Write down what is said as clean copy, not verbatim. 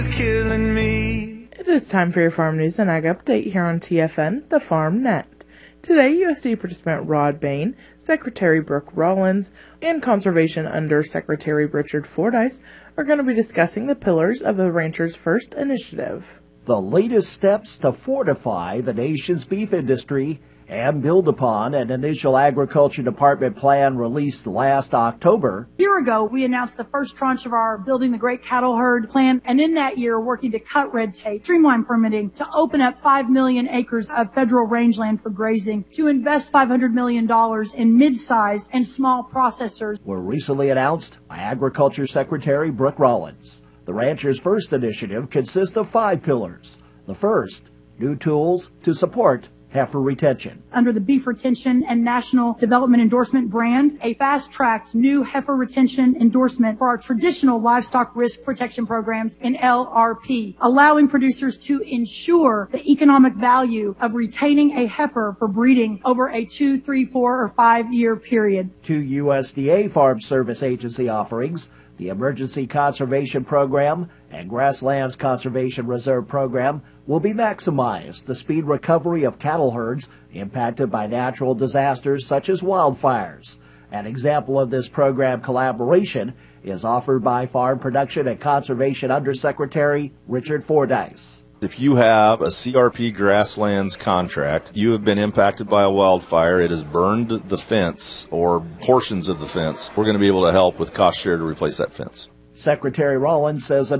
killing me. It is time for your farm news and ag update here on TFN, the Farm Net. Today, USDA participant Rod Bain, Secretary Brooke Rollins, and Conservation Under Secretary Richard Fordyce are going to be discussing the pillars of the Ranchers First initiative. The latest steps to fortify the nation's beef industry and build upon an initial Agriculture Department plan released last October. A year ago, we announced the first tranche of our Building the Great Cattle Herd plan, and in that year, working to cut red tape, streamline permitting, to open up 5 million acres of federal rangeland for grazing, to invest $500 million in mid-size and small processors. Were recently announced by Agriculture Secretary Brooke Rollins. The Ranchers First initiative consists of 5 pillars. The first, new tools to support heifer retention. Under the Beef Retention and National Development Endorsement brand, a fast-tracked new heifer retention endorsement for our traditional livestock risk protection programs in LRP, allowing producers to ensure the economic value of retaining a heifer for breeding over a 2, 3, 4, or 5 year period. 2 USDA Farm Service Agency offerings, the Emergency Conservation Program and Grasslands Conservation Reserve Program, will be maximized to speed recovery of cattle herds impacted by natural disasters such as wildfires. An example of this program collaboration is offered by Farm Production and Conservation Undersecretary Richard Fordyce. If you have a CRP grasslands contract, you have been impacted by a wildfire, it has burned the fence or portions of the fence, we're going to be able to help with cost share to replace that fence. Secretary Rollins says